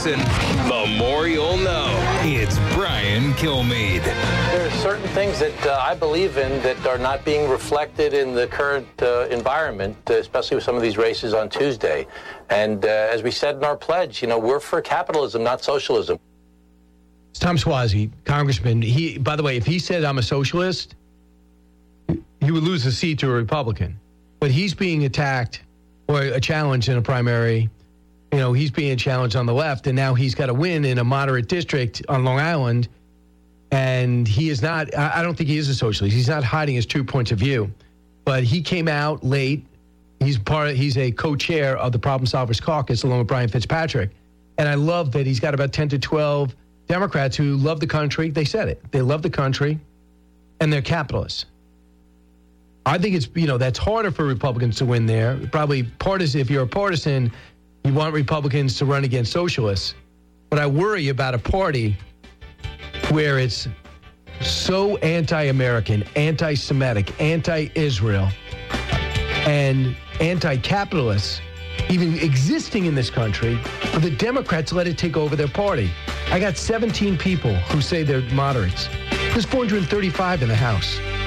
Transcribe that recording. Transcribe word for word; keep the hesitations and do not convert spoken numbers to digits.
listen, the more you'll know. It's Brian Kilmeade. There are certain things that uh, I believe in that are not being reflected in the current uh, environment, uh, especially with some of these races on Tuesday. And uh, as we said in our pledge, you know, we're for capitalism, not socialism. It's Tom Suozzi, congressman. He, by the way, if he said I'm a socialist, he would lose a seat to a Republican. But he's being attacked or a challenge in a primary. You know, he's being challenged on the left, and now he's got to win in a moderate district on Long Island. And he is not, I don't think he is a socialist. He's not hiding his true points of view. But he came out late. He's part. He's a co-chair of the Problem Solvers Caucus along with Brian Fitzpatrick. And I love that he's got about ten to twelve Democrats who love the country. They said it. They love the country, and they're capitalists. I think it's, you know, that's harder for Republicans to win there. Probably partisan. If you're a partisan, you want Republicans to run against socialists. But I worry about a party where it's so anti-American, anti-Semitic, anti-Israel, and anti-capitalist, even existing in this country, but the Democrats let it take over their party. I got seventeen people who say they're moderates. There's four hundred thirty-five in the House.